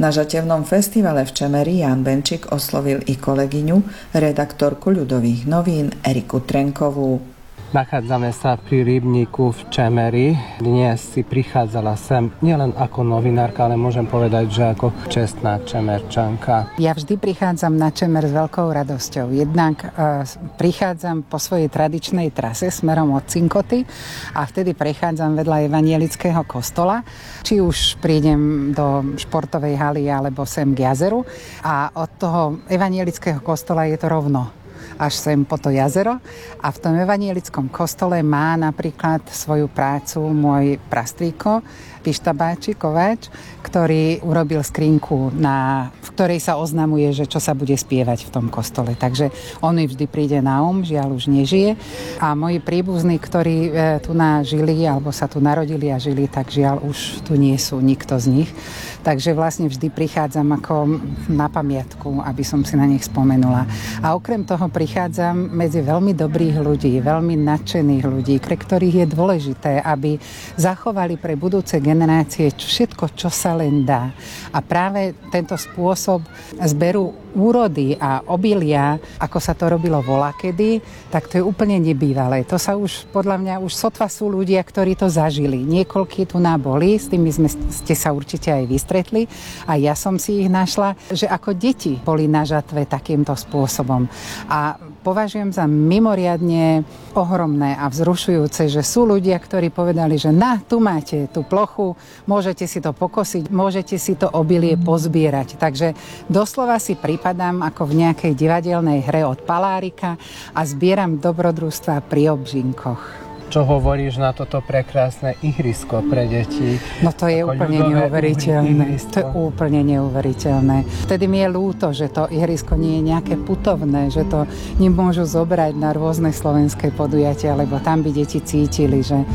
Na žatevnom festivale v Čemeri Ján Benčík oslovil i kolegyňu, redaktorku Ľudových novín Eriku Trenkovú. Nachádzame sa pri rybníku v Čemeri. Dnes si prichádzala sem nielen ako novinárka, ale môžem povedať, že ako čestná čemerčanka. Ja vždy prichádzam na Čemer s veľkou radosťou. Jednak prichádzam po svojej tradičnej trase smerom od Cinkoty a vtedy prechádzam vedľa evanielického kostola. Či už prídem do športovej haly alebo sem k jazeru a od toho evanielického kostola je to rovno až sem po to jazero. A v tom evanielickom kostole má napríklad svoju prácu môj prastrýko, pištabáči, kováč, ktorý urobil skrinku, v ktorej sa oznamuje, že čo sa bude spievať v tom kostole. Takže on mi vždy príde na žiaľ už nežije. A moji príbuzní, ktorí tu žili, alebo sa tu narodili a žili, tak žiaľ už tu nie sú nikto z nich. Takže vlastne vždy prichádzam ako na pamiatku, aby som si na nich spomenula. A okrem toho prichádzam medzi veľmi dobrých ľudí, veľmi nadšených ľudí, pre ktorých je dôležité, aby zachovali pre budúce generácie všetko, čo sa len dá. A práve tento spôsob zberu úrody a obilia, ako sa to robilo volakedy, tak to je úplne nebývalé. To sa už, podľa mňa, už sotva sú ľudia, ktorí to zažili. Niekoľkí tu boli, s tými ste sa určite aj vystretli a ja som si ich našla, že ako deti boli na žatve takýmto spôsobom. A považujem za mimoriadne ohromné a vzrušujúce, že sú ľudia, ktorí povedali, že tu máte tú plochu, môžete si to pokosiť, môžete si to obilie pozbierať. Takže doslova si pripadám ako v nejakej divadelnej hre od Palárika a zbieram dobrodružstva pri obžinkoch. Čo hovoríš na toto prekrásne ihrisko pre deti? No to je úplne neuveriteľné. To je úplne neuveriteľné. Vtedy mi je ľúto, že to ihrisko nie je nejaké putovné, že to nemôžu zobrať na rôzne slovenské podujatia, lebo tam by deti cítili, že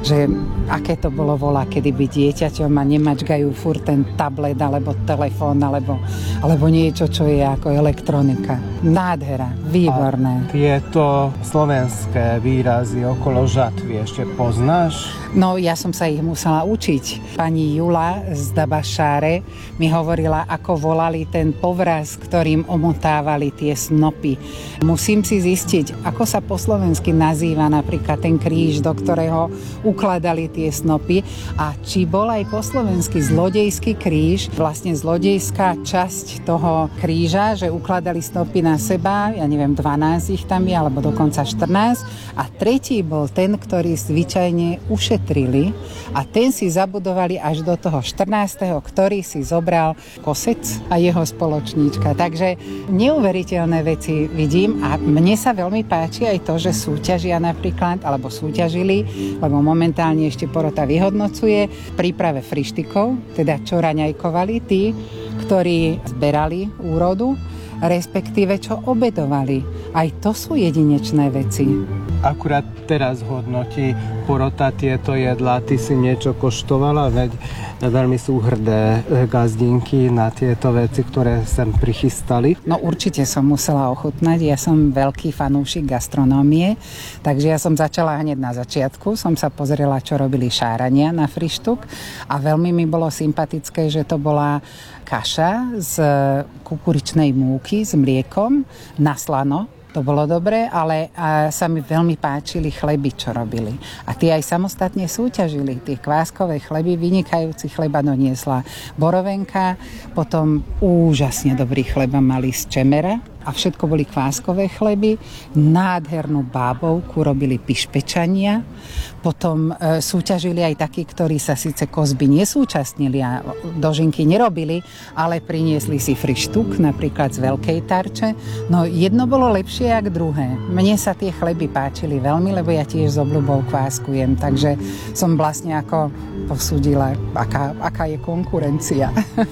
aké to bolo kedy by dieťaťom a nemačkajú furt ten tablet alebo telefón alebo niečo, čo je ako elektronika. Nádhera, výborné. A tieto slovenské výrazy okolo žatvy ešte poznáš? No, ja som sa ich musela učiť. Pani Jula z Dabašáre mi hovorila, ako volali ten povraz, ktorým omotávali tie snopy. Musím si zistiť, ako sa po slovensky nazýva napríklad ten kríž, do ktorého ukladali tie snopy a či bol aj po slovensky zlodejský kríž, vlastne zlodejská časť toho kríža, že ukladali snopy na seba, ja neviem, 12 ich tam je, alebo dokonca 14 a tretí bol ten, ktorý zvyčajne ušetrili a ten si zabudovali až do toho 14., ktorý si zobral Kosec a jeho spoločníčka. Takže neuveriteľné veci vidím a mne sa veľmi páči aj to, že súťažia napríklad, alebo súťažili, lebo momentálne ešte porota vyhodnocuje v príprave frištikov, teda čo raňajkovali tí, ktorí zberali úrodu, respektíve čo obedovali. Aj to sú jedinečné veci. Akurát teraz hodnotí porota tieto jedlá. Ty si niečo koštovala, veď veľmi sú hrdé gazdinky na tieto veci, ktoré sem prichystali. No určite som musela ochutnať. Ja som veľký fanúšik gastronómie, takže ja som začala hneď na začiatku. Som sa pozrela, čo robili šárania na frištuk a veľmi mi bolo sympatické, že to bola kaša z kukuričnej múky s mliekom na slano. To bolo dobre, ale sa mi veľmi páčili chleby, čo robili. A tie aj samostatne súťažili. Tie kváskové chleby, vynikajúci chleba doniesla Borovenka, potom úžasne dobrý chleba mali z Čemera a všetko boli kváskové chleby. Nádhernú bábovku robili pišpečania. Potom súťažili aj takí, ktorí sa síce kozby nesúčastnili a dožinky nerobili, ale priniesli si frištuk, napríklad z veľkej tarče. No jedno bolo lepšie ako druhé. Mne sa tie chleby páčili veľmi, lebo ja tiež s obľubou kváskujem, takže som vlastne ako posúdila, aká je konkurencia.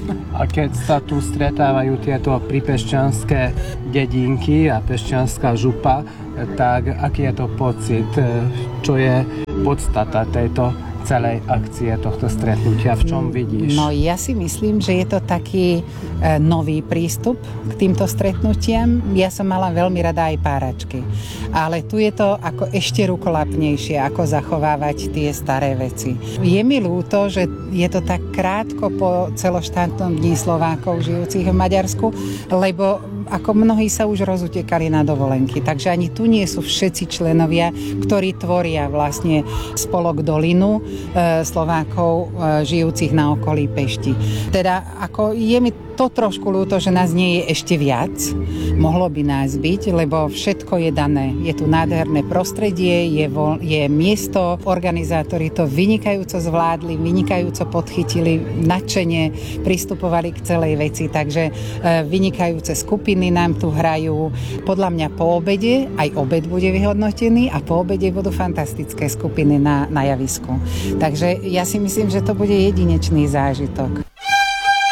A keď sa tu stretávajú tieto pripešťanské dedinky a Pešťanská župa, tak aký je to pocit? Čo je podstata tejto celej akcie tohto stretnutia? V čom vidíš? No ja si myslím, že je to taký nový prístup k týmto stretnutiam. Ja som mala veľmi rada aj páračky. Ale tu je to ako ešte rukolapnejšie, ako zachovávať tie staré veci. Je mi ľúto, že je to tak krátko po celoštátnom dni Slovákov žijúcich v Maďarsku, lebo ako mnohí sa už rozutekali na dovolenky. Takže ani tu nie sú všetci členovia, ktorí tvoria vlastne spolok Dolinu Slovákov žijúcich na okolí Pešti. Teda ako je mi to trošku ľúto, že nás nie je ešte viac. Mohlo by nás byť, lebo všetko je dané. Je tu nádherné prostredie, je miesto, organizátori to vynikajúco zvládli, vynikajúco podchytili, nadšene pristupovali k celej veci, takže vynikajúce skupiny nám tu hrajú. Podľa mňa po obede, aj obed bude vyhodnotený a po obede budú fantastické skupiny na javisku. Takže ja si myslím, že to bude jedinečný zážitok.